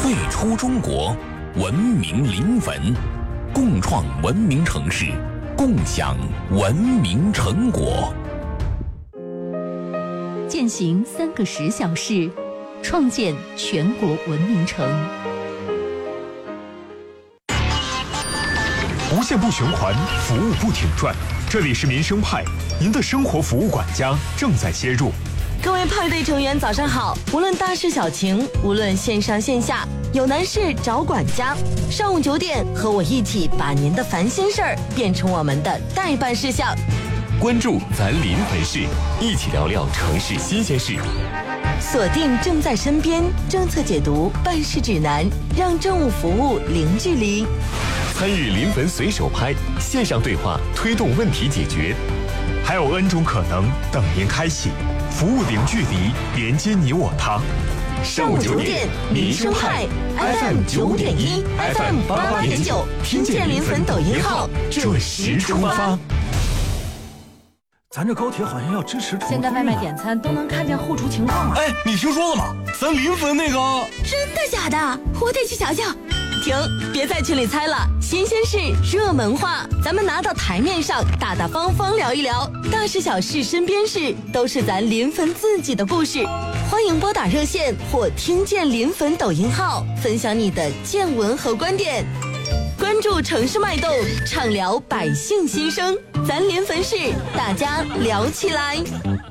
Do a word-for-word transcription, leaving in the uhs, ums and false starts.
最初中国，文明临汾，共创文明城市，共享文明成果。 践行三个十小时，创建全国文明城。 无限不循环，服务不停转。这里是民生派，您的生活服务管家正在接入。 各位派对成员早上好，无论大事小情，无论线上线下，有难事找管家。上午九点，和我一起把您的烦心事儿变成我们的待办事项。 关注咱临汾市，一起聊聊城市新鲜事。 锁定正在身边政策解读办事指南，让政务服务零距离。 参与临汾随手拍，线上对话推动问题解决。 还有 N 种可能等您开启，服务零距离，连接你我他。 上午九点，民生派 F M 九点一 ，F M 八八点九，听见临汾抖音号，准时出发。 咱这高铁好像要支持重现在外卖点餐都能看见后厨情况了。 哎，你听说了吗？咱临汾那个…… 真的假的？我得去瞧瞧。停，别在群里猜了，新鲜事、热门话，咱们拿到台面上，大大方方聊一聊，大事小事、身边事，都是咱临汾自己的故事。欢迎拨打热线或听见临汾抖音号，分享你的见闻和观点。关注城市脉动，畅聊百姓心声，咱临汾市，大家聊起来。